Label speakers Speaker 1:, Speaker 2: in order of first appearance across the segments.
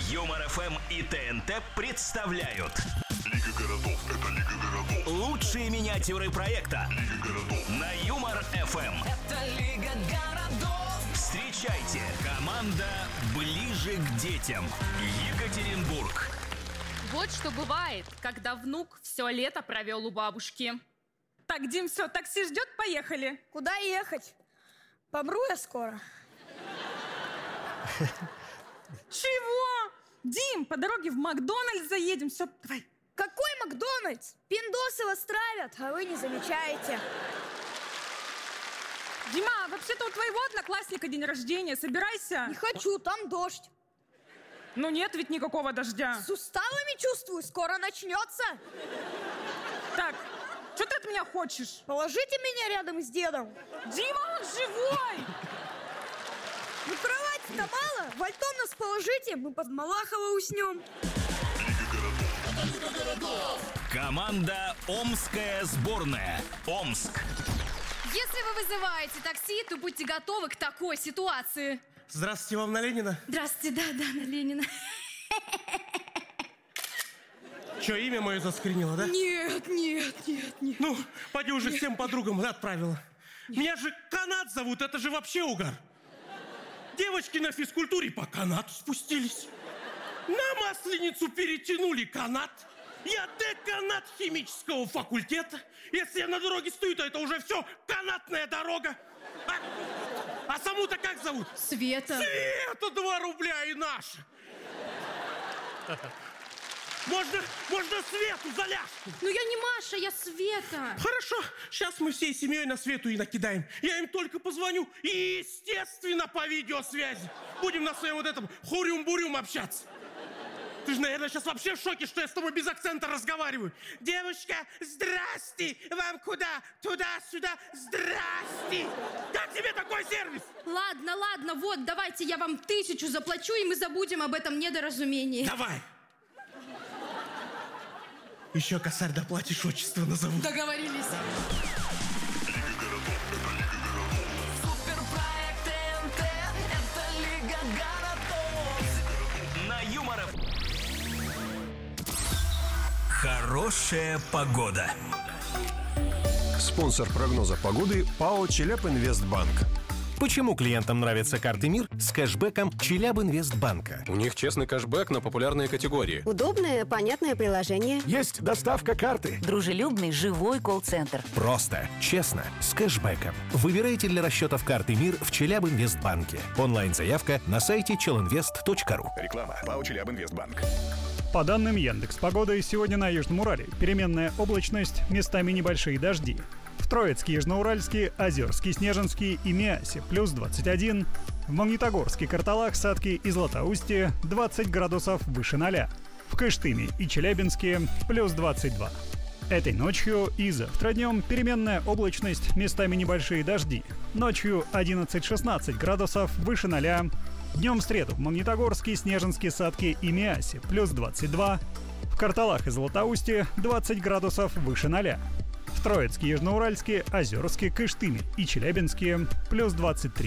Speaker 1: Юмор ФМ и ТНТ представляют
Speaker 2: Лига городов, это Лига городов.
Speaker 1: лучшие миниатюры проекта
Speaker 2: Лига городов.
Speaker 1: на Юмор ФМ.
Speaker 3: Это Лига городов.
Speaker 1: Встречайте, команда «Ближе к детям». Екатеринбург.
Speaker 4: Вот что бывает, когда внук все лето провел у бабушки.
Speaker 5: Так, Дим, все, такси ждет, поехали.
Speaker 6: Куда ехать? Помру я скоро.
Speaker 5: Чего? Дим, по дороге в Макдональдс заедем, все, давай.
Speaker 6: Какой Макдональдс? Пиндосы вас травят, а вы не замечаете.
Speaker 5: Дима, вообще-то у твоего одноклассника день рождения, собирайся.
Speaker 6: Не хочу, там дождь.
Speaker 5: Ну нет ведь никакого дождя.
Speaker 6: Суставами чувствую, скоро начнется.
Speaker 5: Так, что ты от меня хочешь?
Speaker 6: Положите меня рядом с дедом.
Speaker 5: Дима, он живой!
Speaker 6: Ну кровати-то мало, вальтом нас положите, мы под Малахова уснем.
Speaker 2: Лига городов.
Speaker 1: Команда «Омская сборная». Омск.
Speaker 4: Если вы вызываете такси, то будьте готовы к такой ситуации.
Speaker 7: Здравствуйте, вам на Ленина?
Speaker 4: Здравствуйте, да, на Ленина.
Speaker 7: Че, имя мое заскринило, да?
Speaker 4: Нет.
Speaker 7: Ну, поди уже всем подругам отправила. Меня же Канат зовут, это же вообще угар. Девочки на физкультуре по канату спустились. На Масленицу перетянули канат. Я деканат химического факультета. Если я на дороге стою, то это уже все канатная дорога. А саму-то как зовут?
Speaker 4: Света.
Speaker 7: Света, 2 рубля и наша. Можно Свету за ляжку.
Speaker 4: Ну я не Маша, я Света.
Speaker 7: Хорошо, сейчас мы всей семьей на Свету и накидаем. Я им только позвоню и, естественно, по видеосвязи. Будем на своем вот этом хурюм-бурюм общаться. Ты же, наверное, сейчас вообще в шоке, что я с тобой без акцента разговариваю. Девушка, здрасте! Вам куда? Туда-сюда? Здрасте! Как тебе такой сервис?
Speaker 4: Ладно, вот, давайте я вам 1000 заплачу, и мы забудем об этом недоразумении.
Speaker 7: Давай! Еще, косарь, доплатишь, отчество назову.
Speaker 4: Договорились.
Speaker 2: Лига городов, это Лига городов.
Speaker 3: Суперпроект ТНТ. Это Лига городов.
Speaker 1: На Юмор ФМ. Хорошая погода.
Speaker 8: Спонсор прогноза погоды ПАО «Челябинвестбанк».
Speaker 9: Почему клиентам нравятся карты МИР с кэшбэком Челябинвестбанка?
Speaker 10: У них честный кэшбэк на популярные категории.
Speaker 11: Удобное, понятное приложение.
Speaker 8: Есть доставка карты.
Speaker 12: Дружелюбный, живой колл-центр.
Speaker 9: Просто, честно, с кэшбэком. Выбирайте для расчетов карты МИР в Челябинвестбанке. Онлайн-заявка на сайте chelinvest.ru.
Speaker 8: Реклама. ПАО «Челябинвестбанк».
Speaker 13: По данным Яндекс.Погоды, сегодня на Южном Урале переменная облачность, местами небольшие дожди. В Троицке, Южноуральске, Озерске, Снежинске и Миасе плюс 21. В Магнитогорске, Карталах, Сатке и Златоусте 20 градусов выше 0. В Кыштыме и Челябинске плюс 22. Этой ночью и завтра днем переменная облачность, местами небольшие дожди. Ночью 11-16 градусов выше 0. Днем в среду в Магнитогорске, Снежинске, Сатке и Миасе плюс 22. В Карталах и Златоусте 20 градусов выше 0. В Троицке, Южноуральске, Озерске, Кыштыме и Челябинске плюс 23.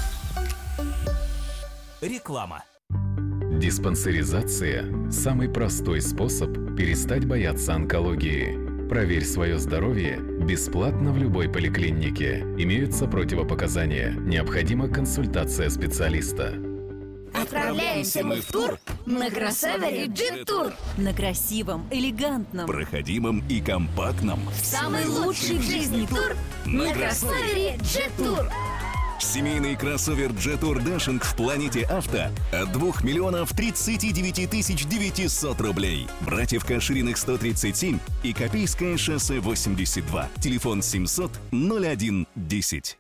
Speaker 1: Реклама.
Speaker 14: Диспансеризация – самый простой способ перестать бояться онкологии. Проверь свое здоровье бесплатно в любой поликлинике. Имеются противопоказания. Необходима консультация специалиста.
Speaker 12: Отправляемся мы в тур на кроссовере Jet Tour. На красивом, элегантном,
Speaker 2: Проходимом и компактном.
Speaker 12: самый лучший в жизни тур на кроссовере Jet Tour.
Speaker 2: Семейный кроссовер Jet Tour Dashing в Планете Авто от 2 миллионов 39 тысяч 900 рублей. Братьев Кашириных 137 и Копейское шоссе 82. Телефон 700 01 10.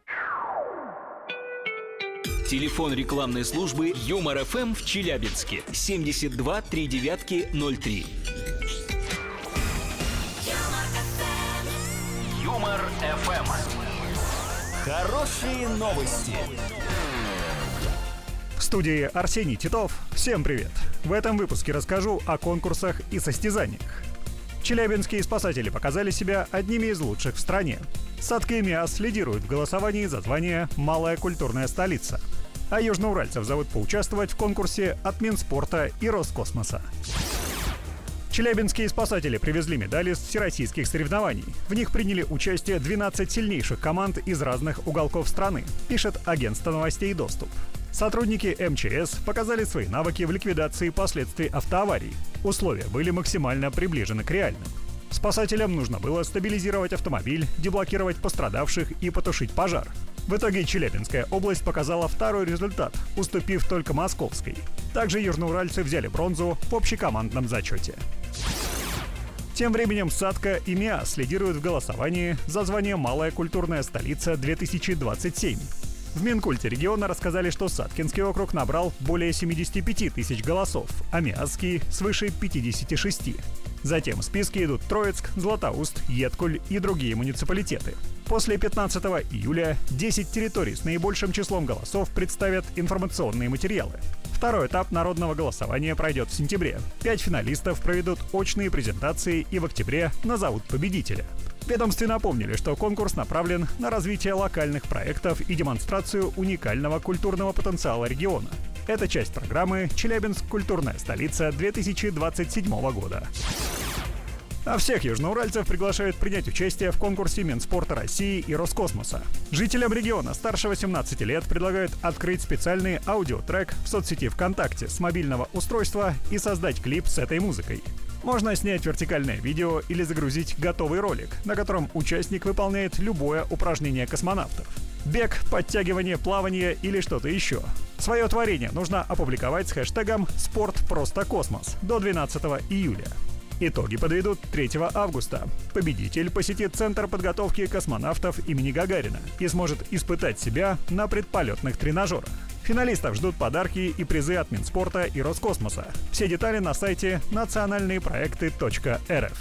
Speaker 1: Телефон рекламной службы Юмор ФМ в Челябинске 72 39 03. Юмор ФМ. Хорошие новости.
Speaker 13: В студии Арсений Титов. Всем привет! В этом выпуске расскажу о конкурсах и состязаниях. Челябинские спасатели показали себя одними из лучших в стране. Сатка и Миас лидируют в голосовании за звание «Малая культурная столица». А южноуральцев зовут поучаствовать в конкурсе от Минспорта и Роскосмоса. Челябинские спасатели привезли медали с всероссийских соревнований. В них приняли участие 12 сильнейших команд из разных уголков страны, пишет агентство новостей «Доступ». Сотрудники МЧС показали свои навыки в ликвидации последствий автоаварий. Условия были максимально приближены к реальным. Спасателям нужно было стабилизировать автомобиль, деблокировать пострадавших и потушить пожар. В итоге Челябинская область показала второй результат, уступив только Московской. Также южноуральцы взяли бронзу в общекомандном зачете. Тем временем Сатка и МИАС лидируют в голосовании за звание «Малая культурная столица-2027». В Минкульте региона рассказали, что Саткинский округ набрал более 75 тысяч голосов, а Миасский — свыше 56. Затем в списке идут Троицк, Златоуст, Еткуль и другие муниципалитеты. После 15 июля 10 территорий с наибольшим числом голосов представят информационные материалы. Второй этап народного голосования пройдет в сентябре. 5 финалистов проведут очные презентации и в октябре назовут победителя. В ведомстве напомнили, что конкурс направлен на развитие локальных проектов и демонстрацию уникального культурного потенциала региона. Это часть программы «Челябинск. Культурная столица 2027 года». А всех южноуральцев приглашают принять участие в конкурсе Минспорта России и Роскосмоса. Жителям региона старше 18 лет предлагают открыть специальный аудиотрек в соцсети ВКонтакте с мобильного устройства и создать клип с этой музыкой. Можно снять вертикальное видео или загрузить готовый ролик, на котором участник выполняет любое упражнение космонавтов. Бег, подтягивание, плавание или что-то еще. Свое творение нужно опубликовать с хэштегом «Спорт просто космос» до 12 июля. Итоги подведут 3 августа. Победитель посетит Центр подготовки космонавтов имени Гагарина и сможет испытать себя на предполетных тренажерах. Финалистов ждут подарки и призы от Минспорта и Роскосмоса. Все детали на сайте национальныепроекты.рф.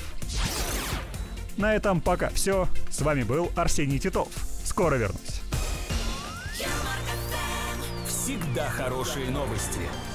Speaker 13: На этом пока все. С вами был Арсений Титов. Скоро вернусь.
Speaker 1: Всегда хорошие новости.